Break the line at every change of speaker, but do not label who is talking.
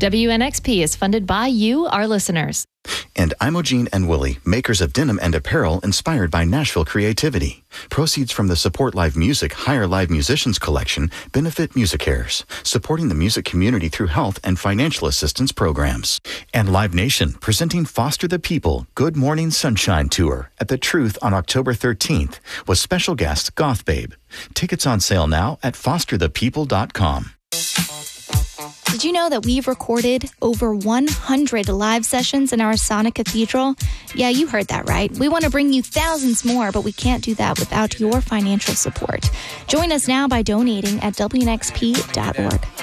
WNXP is funded by you, our listeners.
And Imogene and Willie, makers of denim and apparel inspired by Nashville creativity. Proceeds from the Support Live Music Hire Live Musicians collection benefit MusiCares, supporting the music community through health and financial assistance programs. And Live Nation, presenting Foster the People Good Morning Sunshine Tour at The Truth on October 13th with special guest Goth Babe. Tickets on sale now at fosterthepeople.com.
Did you know that we've recorded over 100 live sessions in our Sonic Cathedral? Yeah, you heard that right. We want to bring you thousands more, but we can't do that without your financial support. Join us now by donating at WNXP.org.